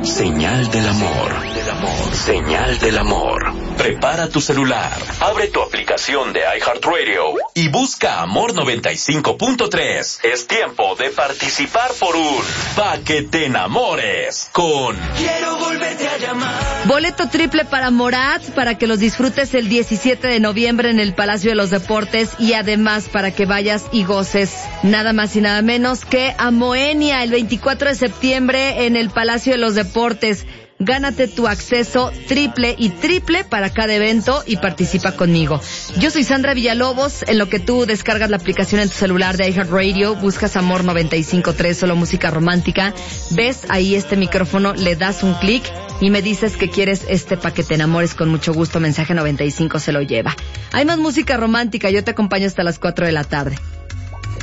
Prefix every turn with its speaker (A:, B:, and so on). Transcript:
A: Señal del amor. Señal del amor. Prepara tu celular, abre tu aplicación de iHeartRadio y busca Amor 95.3. Es tiempo de participar por un Pa' que te enamores con
B: Quiero volverte a llamar.
C: Boleto triple para Morat, para que los disfrutes el 17 de noviembre en el Palacio de los Deportes y además para que vayas y goces nada más y nada menos que a Moenia el 24 de septiembre en el Palacio de los Deportes. Gánate tu acceso triple y triple para cada evento y participa conmigo. Yo soy Sandra Villalobos. En lo que tú descargas la aplicación en tu celular de iHeartRadio, buscas Amor 95.3, solo música romántica. Ves ahí este micrófono, le das un clic y me dices que quieres Pa' que te enamores. Con mucho gusto, mensaje 95 se lo lleva. Hay más música romántica, yo te acompaño hasta las 4 de la tarde.